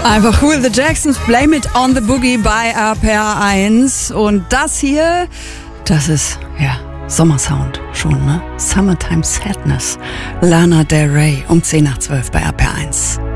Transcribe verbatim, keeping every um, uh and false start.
Einfach cool, The Jacksons, Blame It on the Boogie bei R P R eins. Und das hier, das ist, ja, Sommersound schon, ne? Summertime Sadness. Lana Del Rey um zehn nach zwölf bei R P R eins.